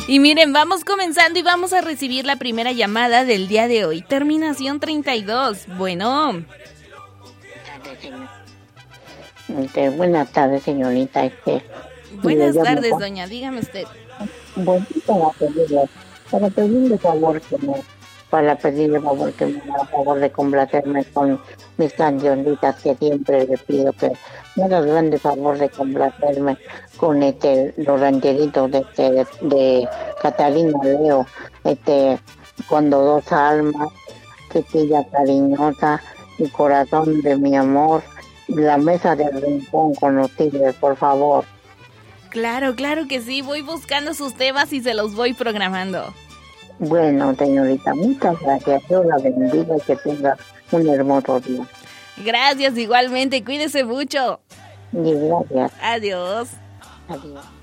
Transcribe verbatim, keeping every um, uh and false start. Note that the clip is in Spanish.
Y miren, vamos comenzando y vamos a recibir la primera llamada del día de hoy. Terminación treinta y dos. Bueno. Este, buenas tardes, señorita. Este, buenas tardes, por... doña. Dígame usted. Bueno, para pedirle, para pedirle favor que me, para pedirle favor que me haga favor de complacerme con mis cancioncitas que siempre le pido que me haga grande favor de complacerme con este los rancheritos de este de, de Catalina Leo, este cuando dos almas, chiquilla cariñosa y corazón de mi amor, la mesa del rincón con los tigres, por favor. Claro, claro que sí, voy buscando sus temas y se los voy programando. Bueno, señorita, muchas gracias. Dios la bendiga y que tenga un hermoso día. Gracias, igualmente, cuídese mucho. Y gracias. Adiós. Adiós.